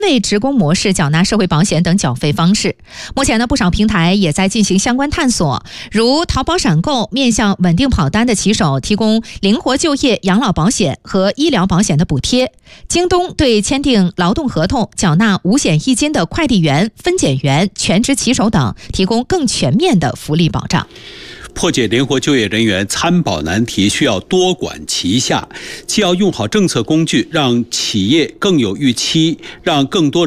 位职工模式缴纳社会保险等缴费方式。目前呢，不少平台也在进行相关探索，如淘宝闪购面向稳定跑单的骑手提供灵活就业养老保险和医疗保险的补贴，京东对签订劳动合同缴纳五险一金的快递员、分拣员、全职骑手等提供更全面的福利保障。 破解灵活就业人员参保难题，需要多管齐下，既要用好政策工具，让企业更有预期，让更多